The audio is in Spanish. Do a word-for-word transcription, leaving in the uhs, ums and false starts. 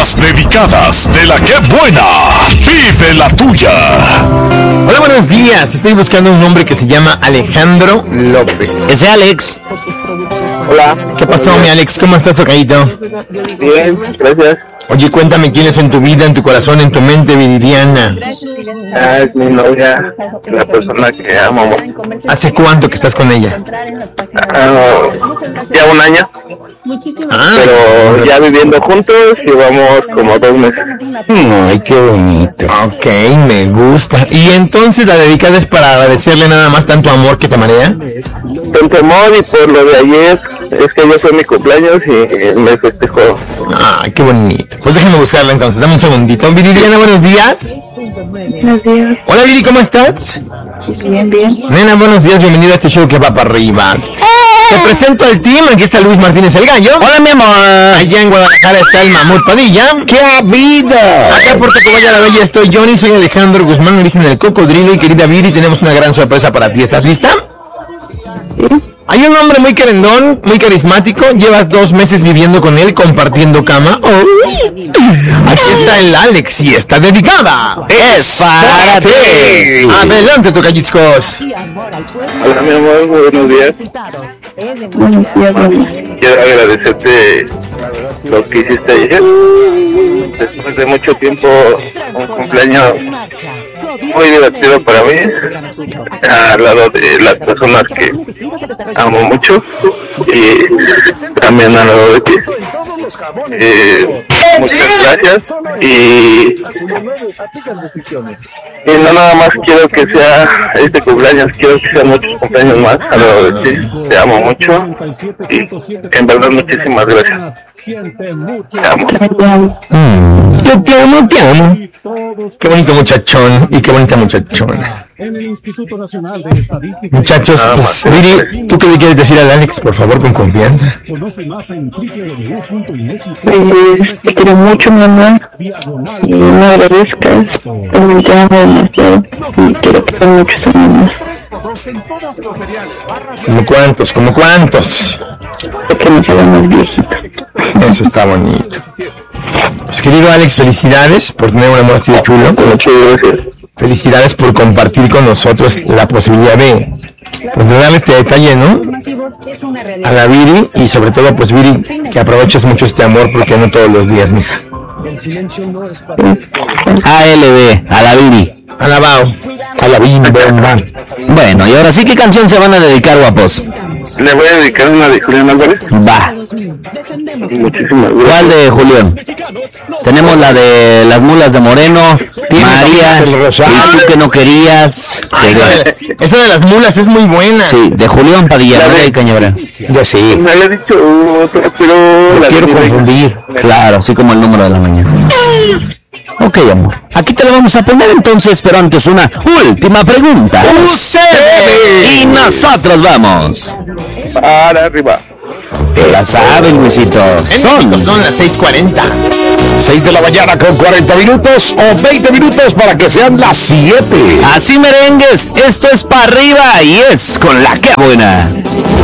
Las dedicadas de la que buena. Vive la tuya. Hola, buenos días. Estoy buscando un hombre que se llama Alejandro López. Ese Alex. Hola. ¿Qué pasó, mi Alex? ¿Cómo estás, tocadito? Bien, gracias. Oye, cuéntame quién es en tu vida, en tu corazón, en tu mente, Viridiana. Ah, es mi novia, la persona que amo. ¿Hace cuánto que estás con ella? Ah, ya un año. Ah, Pero ya viviendo juntos llevamos como dos meses. Ay, qué bonito. ok, me gusta. ¿Y entonces la dedicada es para agradecerle nada más tanto amor que te marea? Con temor y por lo de ayer, es que ayer fue mi cumpleaños y me festejó. Ay, qué bonito. Pues déjame buscarla entonces, dame un segundito. Viridiana, buenos días. Buenos días. Hola, Viri, ¿cómo estás? Bien, bien. Nena, buenos días, bienvenida a este show que va para arriba. Te presento al team, aquí está Luis Martínez el Gallo. Hola, mi amor. Allá en Guadalajara está el Mamut Padilla. ¡Qué vida! Acá por Tacubaya la Bella estoy Johnny, soy Alejandro Guzmán, me dicen el Cocodrilo. Y querida Viri, tenemos una gran sorpresa para ti, ¿estás lista? Hay un hombre muy querendón, muy carismático, llevas dos meses viviendo con él, compartiendo cama. Oh. Aquí está el Alex y está dedicada. ¡Es para ti! Adelante, tocayiscos. Hola, mi amor, buenos días. Buenos días, buenos. Quiero agradecerte lo que hiciste ayer. Después de mucho tiempo, un cumpleaños muy divertido para mí, al lado de las personas que amo mucho y también al lado de ti. Eh, muchas gracias y, y no nada más quiero que sea este cumpleaños, quiero que sean muchos cumpleaños más al lado de ti. Te amo mucho y en verdad muchísimas gracias. Te amo. Mm, yo te amo, te amo. Qué bonito muchachón y qué bonita muchachona. Muchachos, pues, Viri, ¿tú qué le quieres decir al Alex, por favor, con confianza? Pues te quiero mucho, mi amor. Y me agradezcas. También te amo demasiado. Y quiero que sean muchos años más. ¿Cómo cuántos? ¿Cómo cuántos? Que nos hagamos viejitos. Eso está bonito. Pues, querido Alex, felicidades por tener un amor así de chulo. Muchas gracias. Felicidades por compartir con nosotros la posibilidad de, pues, de darle este detalle, ¿no? A la Viri, y sobre todo, pues, Viri, que aproveches mucho este amor porque no todos los días, mija. A L B, a la Viri. Alabao. A la Viri, ven. Bueno, y ahora sí, ¿qué canción se van a dedicar, guapos? Le voy a dedicar una de Julián Álvarez. Va. Muchísimas gracias. ¿Cuál de Julián? Tenemos la de Las Mulas de Moreno, María, el Rosario. y tú que no querías. Ay, esa, de, esa de las mulas es muy buena. Sí, de Julián Padilla, La de- y Cañabra. Yo sí. Me había dicho otra, pero... la Quiero de- confundir. Claro, así como el número de la mañana. Ok, amor. Aquí te lo vamos a poner entonces, pero antes una última pregunta. Y nosotros vamos. Para arriba. Que la saben, Luisito. Son Son las seis cuarenta. seis de la mañana con cuarenta minutos o veinte minutos para que sean las siete. así merengues. Esto es para arriba y es con la que buena.